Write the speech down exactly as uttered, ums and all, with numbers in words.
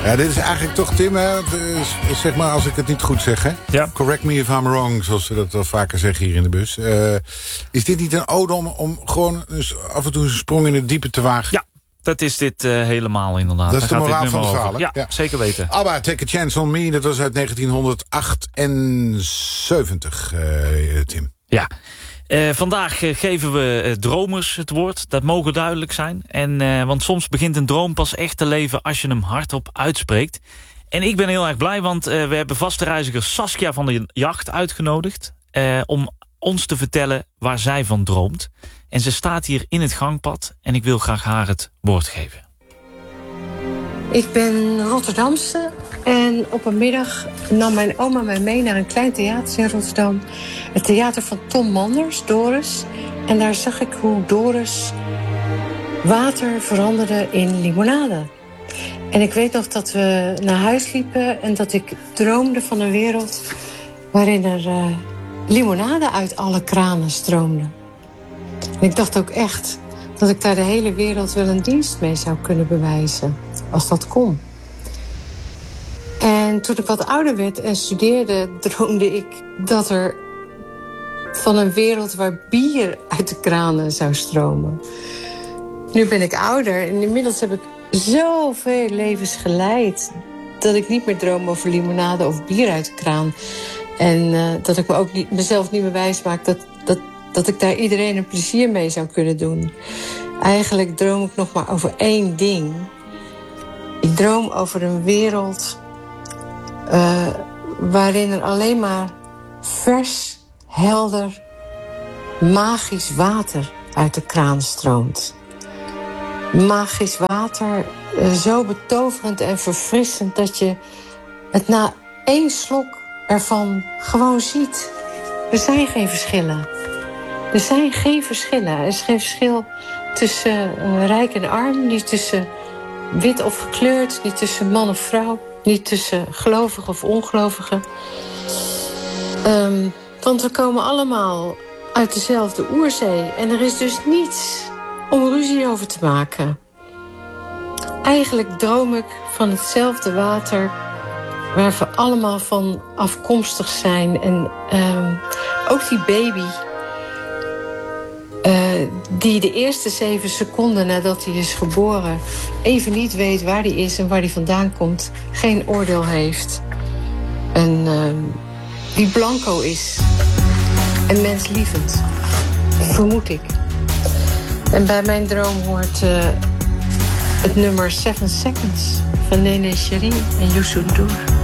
Ja, dit is eigenlijk toch, Tim, hè, zeg maar als ik het niet goed zeg, hè? Ja. Correct me if I'm wrong, zoals ze dat wel vaker zeggen hier in de bus. Uh, is dit niet een ode om, om gewoon dus af en toe een sprong in het diepe te wagen? Ja, dat is dit uh, helemaal inderdaad. Dat is Daar de gaat moraal dit van het nummer verhaal, over. Ja, ja, zeker weten. ABBA, Take a Chance on Me, dat was uit negentien achtenzeventig, uh, Tim. Ja. Uh, vandaag uh, geven we uh, dromers het woord. Dat mogen duidelijk zijn. En, uh, want soms begint een droom pas echt te leven als je hem hardop uitspreekt. En ik ben heel erg blij, want uh, we hebben vaste reiziger Saskia van de Jacht uitgenodigd uh, om ons te vertellen waar zij van droomt. En ze staat hier in het gangpad en ik wil graag haar het woord geven. Ik ben Rotterdamse en op een middag nam mijn oma mij mee naar een klein theater in Rotterdam. Het theater van Tom Manders, Doris. En daar zag ik hoe Doris water veranderde in limonade. En ik weet nog dat we naar huis liepen en dat ik droomde van een wereld waarin er uh, limonade uit alle kranen stroomde. En ik dacht ook echt dat ik daar de hele wereld wel een dienst mee zou kunnen bewijzen, als dat kon. En toen ik wat ouder werd en studeerde, droomde ik dat er van een wereld waar bier uit de kranen zou stromen. Nu ben ik ouder en inmiddels heb ik zoveel levens geleid dat ik niet meer droom over limonade of bier uit de kraan. En uh, dat ik me ook niet, mezelf niet meer wijs maak dat, dat, dat ik daar iedereen een plezier mee zou kunnen doen. Eigenlijk droom ik nog maar over één ding. Ik droom over een wereld uh, waarin er alleen maar vers, helder, magisch water uit de kraan stroomt. Magisch water, uh, zo betoverend en verfrissend dat je het na één slok ervan gewoon ziet. Er zijn geen verschillen. Er zijn geen verschillen. Er is geen verschil tussen uh, rijk en arm, niet tussen wit of gekleurd, niet tussen man of vrouw, niet tussen gelovigen of ongelovigen. Um, want we komen allemaal uit dezelfde oerzee en er is dus niets om ruzie over te maken. Eigenlijk droom ik van hetzelfde water waar we allemaal van afkomstig zijn. En um, ook die baby Uh, die de eerste zeven seconden nadat hij is geboren even niet weet waar hij is en waar hij vandaan komt, geen oordeel heeft. En uh, die blanco is en menslievend, vermoed ik. En bij mijn droom hoort uh, het nummer Seven Seconds van Néné Chéri en Youssou N'Dour.